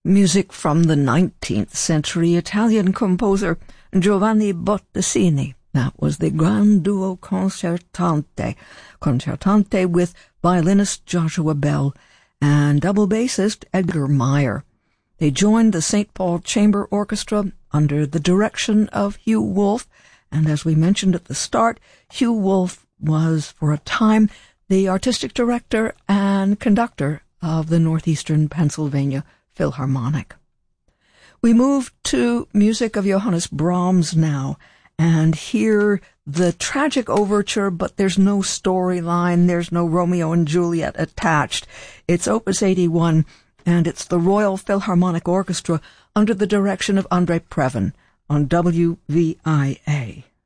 Music from the 19th century Italian composer Giovanni Bottesini. That was the Grand Duo Concertante with violinist Joshua Bell and double bassist Edgar Meyer. They joined the St. Paul Chamber Orchestra under the direction of Hugh Wolf, and as we mentioned at the start, Hugh Wolf was for a time the artistic director and conductor of the Northeastern Pennsylvania Philharmonic. We move to music of Johannes Brahms now, and hear the tragic overture, but there's no storyline, there's no Romeo and Juliet attached. It's Opus 81, and it's the Royal Philharmonic Orchestra under the direction of Andrei Previn on WVIA.